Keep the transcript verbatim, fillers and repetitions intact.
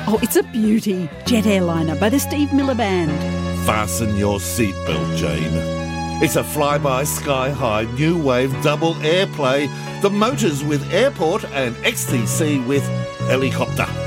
Oh, it's a beauty. Jet Airliner by the Steve Miller Band. Fasten your seatbelt, Jane. It's a flyby sky-high new wave double airplay. The motors with airport and X T C with helicopter.